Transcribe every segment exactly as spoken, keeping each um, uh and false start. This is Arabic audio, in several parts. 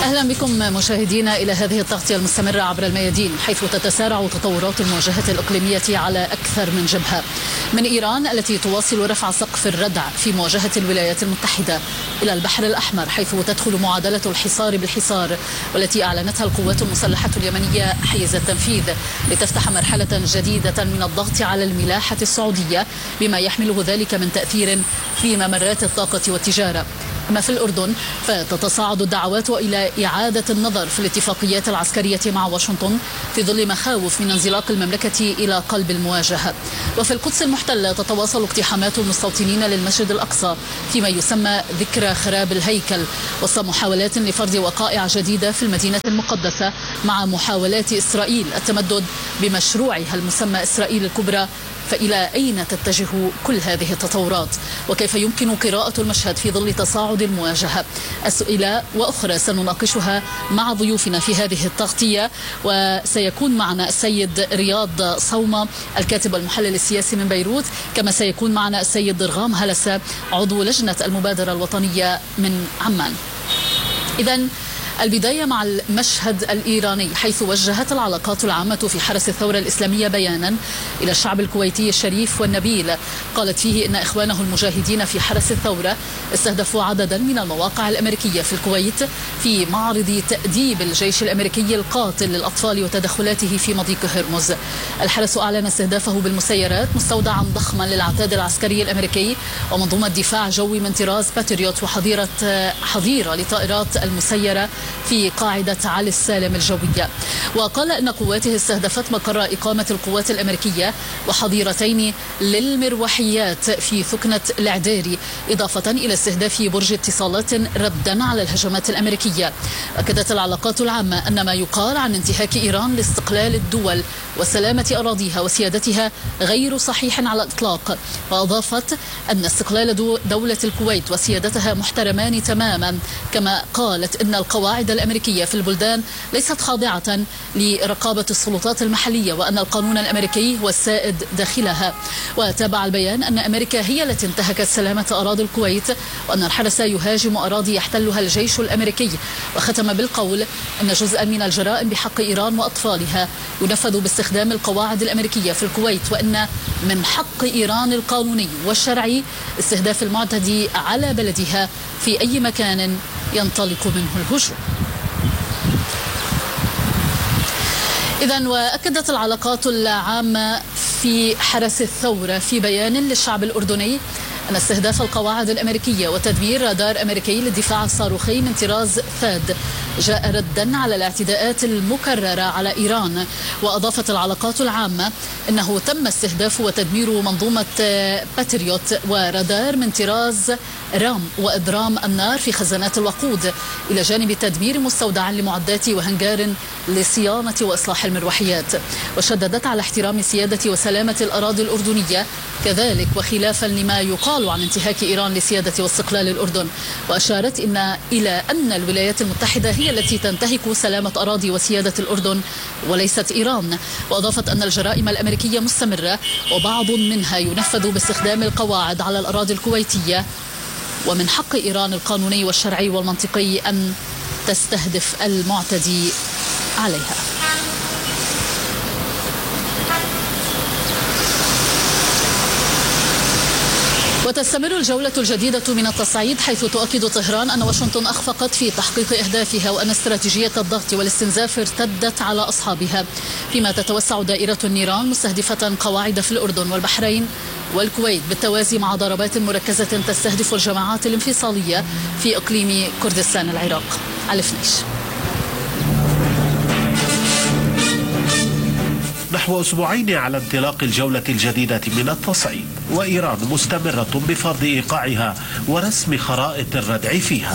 أهلا بكم مشاهدينا إلى هذه التغطية المستمرة عبر الميادين، حيث تتسارع تطورات المواجهة الإقليمية على أكثر من جبهة، من إيران التي تواصل رفع سقف الردع في مواجهة الولايات المتحدة، إلى البحر الأحمر حيث تدخل معادلة الحصار بالحصار والتي أعلنتها القوات المسلحة اليمنية حيز التنفيذ لتفتح مرحلة جديدة من الضغط على الملاحة السعودية بما يحمله ذلك من تأثير في ممرات الطاقة والتجارة. أما في الأردن فتتصاعد الدعوات إلى إعادة النظر في الاتفاقيات العسكرية مع واشنطن في ظل مخاوف من انزلاق المملكة إلى قلب المواجهة. وفي القدس المحتلة تتواصل اقتحامات المستوطنين للمسجد الأقصى فيما يسمى ذكرى خراب الهيكل، وسط محاولات لفرض وقائع جديدة في المدينة المقدسة مع محاولات إسرائيل التمدد بمشروعها المسمى إسرائيل الكبرى. فإلى أين تتجه كل هذه التطورات؟ وكيف يمكن قراءة المشهد في ظل تصاعد المواجهة؟ أسئلة وأخرى سنناقشها مع ضيوفنا في هذه التغطية، وسيكون معنا السيد رياض صومة الكاتب والمحلل السياسي من بيروت، كما سيكون معنا السيد درغام هلسة عضو لجنة المبادرة الوطنية من عمان. إذن البداية مع المشهد الإيراني، حيث وجهت العلاقات العامة في حرس الثورة الإسلامية بيانا إلى الشعب الكويتي الشريف والنبيل، قالت فيه إن إخوانه المجاهدين في حرس الثورة استهدفوا عددا من المواقع الأمريكية في الكويت في معرض تأديب الجيش الأمريكي القاتل للأطفال وتدخلاته في مضيق هرمز. الحرس أعلن استهدافه بالمسيرات مستودعا ضخما للعتاد العسكري الأمريكي ومنظومة دفاع جوي من طراز باتريوت وحظيرة حظيرة لطائرات المسيرة في قاعدة علي السالم الجوية. وقال إن قواته استهدفت مقر إقامة القوات الأمريكية وحظيرتين للمروحيات في ثكنة العديري، إضافة إلى استهداف برج اتصالات ردا على الهجمات الأمريكية. أكدت العلاقات العامة أن ما يقال عن انتهاك إيران لاستقلال الدول وسلامة أراضيها وسيادتها غير صحيح على الإطلاق، وأضافت أن استقلال دولة الكويت وسيادتها محترمان تماما، كما قالت أن القواعد الأمريكية في البلدان ليست خاضعة لرقابة السلطات المحلية وأن القانون الأمريكي هو السائد داخلها. وتابع البيان أن أمريكا هي التي انتهكت سلامة أراضي الكويت وأن الحرس يهاجم أراضي يحتلها الجيش الأمريكي، وختم بالقول أن جزءا من الجرائم بحق إيران وأطفالها ينفذ باستخدام القواعد الأمريكية في الكويت، وأن من حق إيران القانوني والشرعي استهداف المعتدي على بلدها في أي مكان ينطلق منه الهجوم. إذن وأكدت العلاقات العامة في حرس الثورة في بيان للشعب الأردني أن استهداف القواعد الأمريكية وتدمير رادار أمريكي للدفاع الصاروخي من طراز ثاد جاء ردا على الاعتداءات المكررة على إيران. وأضافت العلاقات العامة أنه تم استهداف وتدمير منظومة باتريوت ورادار من طراز رام وإضرام النار في خزانات الوقود، إلى جانب تدمير مستودع لمعدات وهنجار لصيانة وإصلاح المروحيات. وشددت على احترام سيادة وسلامة الأراضي الأردنية كذلك، وخلافا لما يقال عن انتهاك إيران لسيادة واستقلال الأردن. وأشارت إن إلى أن الولايات المتحدة هي التي تنتهك سلامة أراضي وسيادة الأردن وليست إيران. وأضافت أن الجرائم الأمريكية مستمرة وبعض منها ينفذ باستخدام القواعد على الأراضي الكويتية، ومن حق إيران القانوني والشرعي والمنطقي أن تستهدف المعتدي عليها. وتستمر الجولة الجديدة من التصعيد، حيث تؤكد طهران أن واشنطن أخفقت في تحقيق أهدافها وأن استراتيجية الضغط والاستنزاف ارتدت على أصحابها، فيما تتوسع دائرة النيران مستهدفة قواعد في الأردن والبحرين والكويت بالتوازي مع ضربات مركزة تستهدف الجماعات الانفصالية في إقليم كردستان العراق. علي فنيش. نحو أسبوعين على انطلاق الجولة الجديدة من التصعيد، وإيران مستمرة بفرض إيقاعها ورسم خرائط الردع فيها.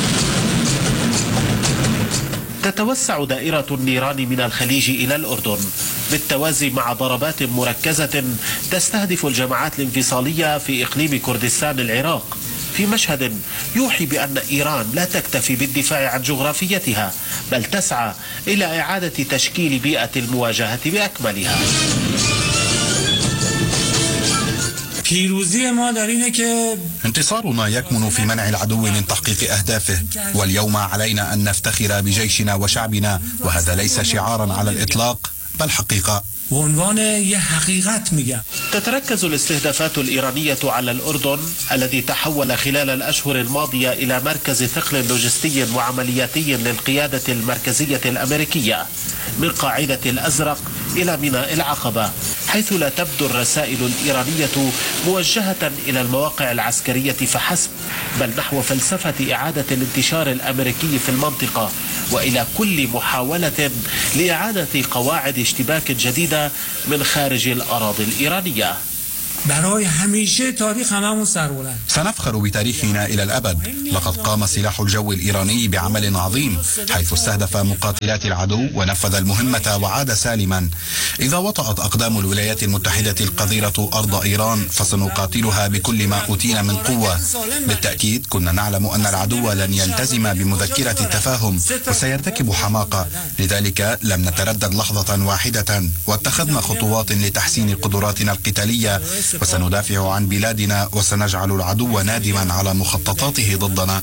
تتوسع دائرة النيران من الخليج إلى الأردن بالتوازي مع ضربات مركزة تستهدف الجماعات الانفصالية في إقليم كردستان العراق، في مشهد يوحي بأن إيران لا تكتفي بالدفاع عن جغرافيتها، بل تسعى إلى إعادة تشكيل بيئة المواجهة بأكملها. پیروزی ما در اینه که انتصارنا يكمن في منع العدو من تحقيق أهدافه، واليوم علينا أن نفتخر بجيشنا وشعبنا، وهذا ليس شعارا على الإطلاق بل حقيقة. تتركز الاستهدافات الإيرانية على الأردن الذي تحول خلال الأشهر الماضية إلى مركز ثقل لوجستي وعملياتي للقيادة المركزية الأمريكية، من قاعدة الأزرق إلى ميناء العقبة، حيث لا تبدو الرسائل الإيرانية موجهة إلى المواقع العسكرية فحسب، بل نحو فلسفة إعادة الانتشار الأمريكي في المنطقة، وإلى كل محاولة لإعادة قواعد اشتباك جديدة من خارج الأراضي الإيرانية. سنفخر بتاريخنا إلى الأبد. لقد قام سلاح الجو الإيراني بعمل عظيم، حيث استهدف مقاتلات العدو ونفذ المهمة وعاد سالما. إذا وطأت أقدام الولايات المتحدة القذرة أرض إيران فسنقاتلها بكل ما أوتينا من قوة. بالتأكيد كنا نعلم أن العدو لن يلتزم بمذكرة التفاهم وسيرتكب حماقة، لذلك لم نتردد لحظة واحدة واتخذنا خطوات لتحسين قدراتنا القتالية، وسندافع عن بلادنا وسنجعل العدو نادما على مخططاته ضدنا.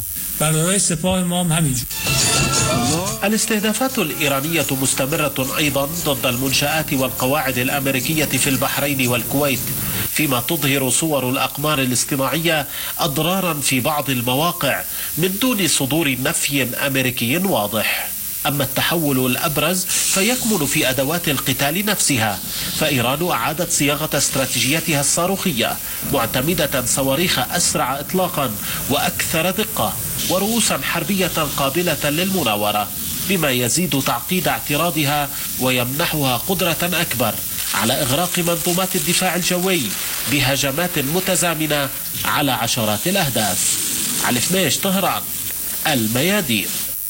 الاستهدافات الإيرانية مستمرة أيضا ضد المنشآت والقواعد الأمريكية في البحرين والكويت، فيما تظهر صور الأقمار الاصطناعية أضرارا في بعض المواقع من دون صدور نفي أمريكي واضح. أما التحول الأبرز فيكمن في أدوات القتال نفسها، فإيران أعادت صياغة استراتيجيتها الصاروخية، معتمدة صواريخ أسرع إطلاقا وأكثر دقة ورؤوسا حربية قابلة للمناورة، بما يزيد تعقيد اعتراضها ويمنحها قدرة أكبر على إغراق منظومات الدفاع الجوي بهجمات متزامنة على عشرات الأهداف. علي فنيش، طهران، الميادين.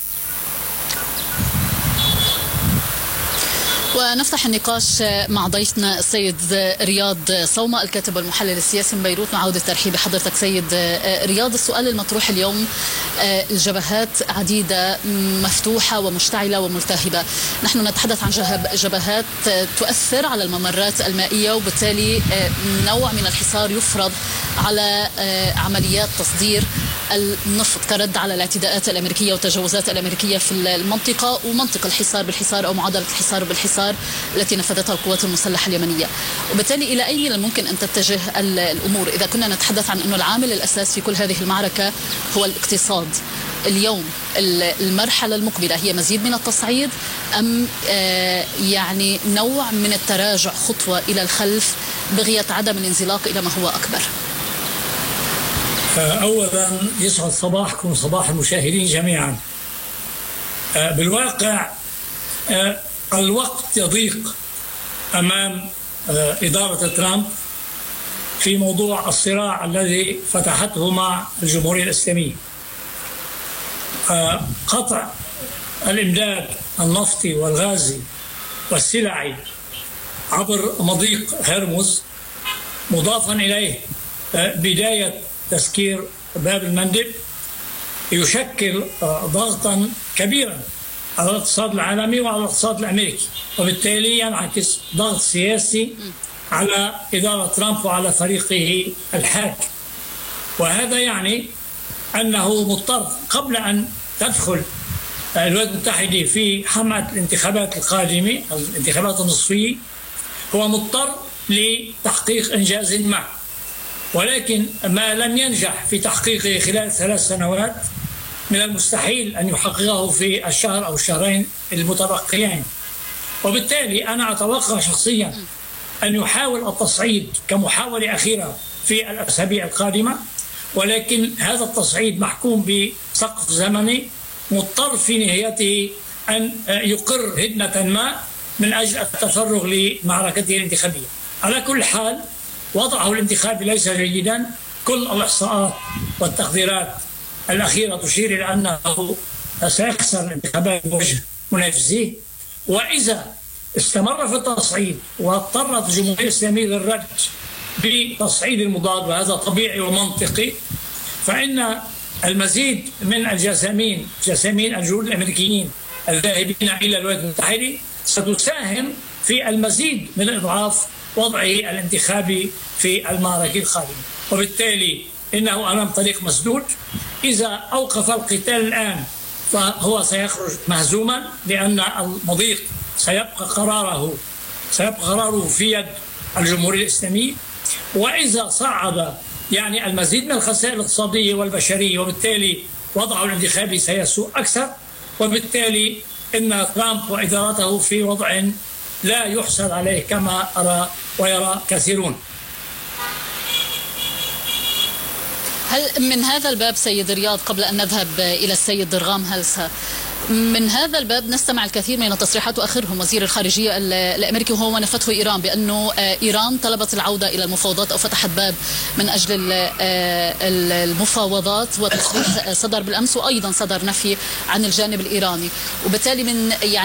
ونفتح النقاش مع ضيفنا السيد رياض صومة، الكاتب والمحلل السياسي من بيروت. نعود الترحيب بحضرتك سيد رياض. السؤال المطروح اليوم، الجبهات عديدة مفتوحة ومشتعلة وملتهبة، نحن نتحدث عن جبهات تؤثر على الممرات المائية، وبالتالي نوع من الحصار يفرض على عمليات تصدير النفط كرد على الاعتداءات الأمريكية والتجاوزات الأمريكية في المنطقة، ومنطق الحصار بالحصار أو معادلة الحصار بالحصار التي نفذتها القوات المسلحة اليمنية. وبالتالي إلى أي من الممكن أن تتجه الأمور إذا كنا نتحدث عن أنه العامل الأساس في كل هذه المعركة هو الاقتصاد؟ اليوم المرحلة المقبلة هي مزيد من التصعيد أم يعني نوع من التراجع خطوة إلى الخلف بغية عدم الانزلاق إلى ما هو أكبر؟ أولا يسعد صباحكم صباح المشاهدين جميعا. بالواقع الوقت يضيق أمام إدارة ترامب في موضوع الصراع الذي فتحته مع الجمهورية الإسلامية. قطع الإمداد النفطي والغازي والسلعي عبر مضيق هرمز، مضافا إليه بداية تسكير باب المندب، يشكل ضغطا كبيرا على الاقتصاد العالمي وعلى الاقتصاد الأمريكي، وبالتالي ينعكس ضغط سياسي على إدارة ترامب وعلى فريقه الحاكم. وهذا يعني أنه مضطر قبل أن تدخل الولايات المتحدة في حملة الانتخابات القادمة، الانتخابات النصفية، هو مضطر لتحقيق إنجاز ما، ولكن ما لم ينجح في تحقيقه خلال ثلاث سنوات من المستحيل أن يحققه في الشهر أو الشهرين المتبقيين. وبالتالي أنا أتوقع شخصيا أن يحاول التصعيد كمحاولة أخيرة في الأسابيع القادمة، ولكن هذا التصعيد محكوم بسقف زمني، مضطر في نهايته أن يقر هدنة ما من أجل التفرغ لمعركته الانتخابية. على كل حال وضعه الانتخابي ليس جيدا، كل الإحصاءات والتقديرات الأخيرة تشير إلى أنه سيخسر الانتخابات بوجه منافسيه، وإذا استمر في التصعيد واضطرت الجمهورية الإسلامية للرد بتصعيد المضاد، وهذا طبيعي ومنطقي، فإن المزيد من الجسامين جسامين الجنود الأمريكيين الذاهبين إلى الولايات المتحدة ستساهم في المزيد من إضعاف وضعه الانتخابي في المعركة القادمة. وبالتالي إنه أمام طريق مسدود. إذا أوقف القتال الآن فهو سيخرج مهزوما، لأن المضيق سيبقى قراره سيبقى قراره في يد الجمهورية الإسلامية. وإذا صعد يعني المزيد من الخسائر الاقتصادية والبشرية، وبالتالي وضعه الانتخابي سيسوء أكثر، وبالتالي إن ترامب وإدارته في وضع لا يحسد عليه كما أرى ويرى كثيرون. هل من هذا الباب سيد رياض، قبل أن نذهب إلى السيد درغام هلسة، من هذا الباب نستمع الكثير من التصريحات، وآخرهم وزير الخارجية الأمريكي وهو نفته إيران بأنه إيران طلبت العودة إلى المفاوضات أو فتحت باب من أجل المفاوضات، وتصريح صدر بالأمس وأيضا صدر نفي عن الجانب الإيراني، وبالتالي من يعني